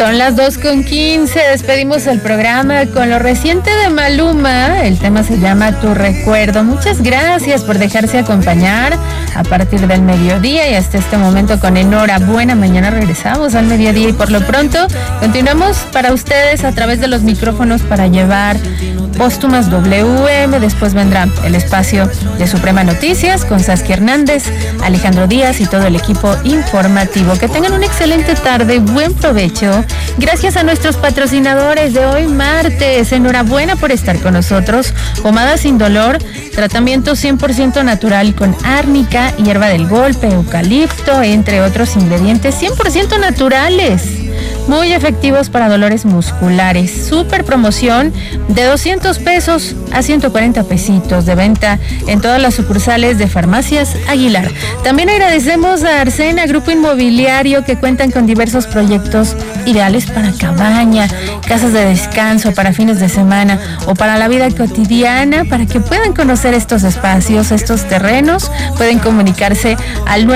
Son las 2:15, despedimos el programa con lo reciente de Maluma. El tema se llama Tu Recuerdo. Muchas gracias por dejarse acompañar a partir del mediodía y hasta este momento con enhorabuena. Mañana regresamos al mediodía y por lo pronto continuamos para ustedes a través de los micrófonos para llevar Póstumas WM. Después vendrá el espacio de Suprema Noticias con Saskia Hernández, Alejandro Díaz y todo el equipo informativo. Que tengan una excelente tarde, buen provecho. Gracias a nuestros patrocinadores de hoy martes. Enhorabuena por estar con nosotros. Pomada sin dolor, tratamiento 100% natural con árnica, hierba del golpe, eucalipto, entre otros ingredientes 100% naturales. Muy efectivos para dolores musculares. Super promoción de 200 pesos a 140 pesitos de venta en todas las sucursales de Farmacias Aguilar. También agradecemos a Arsena, grupo inmobiliario, que cuentan con diversos proyectos ideales para cabaña, casas de descanso, para fines de semana o para la vida cotidiana. Para que puedan conocer estos espacios, estos terrenos, pueden comunicarse al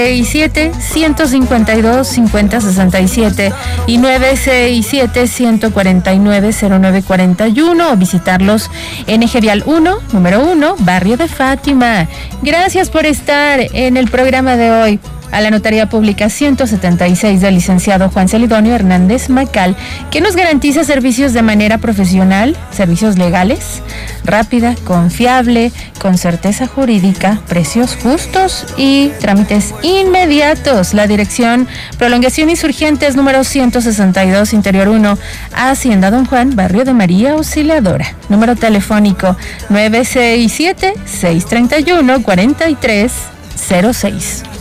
967-152-5067 y 967-149-0941 o visitarlos en Eje Vial 1, número 1, Barrio de Fátima. Gracias por estar en el programa de hoy. A la Notaría Pública 176 del licenciado Juan Celidonio Hernández Macal, que nos garantiza servicios de manera profesional, servicios legales, rápida, confiable, con certeza jurídica, precios justos y trámites inmediatos. La dirección: Prolongación Insurgentes número 162, Interior 1, Hacienda Don Juan, Barrio de María Auxiliadora. Número telefónico 967-631-4306.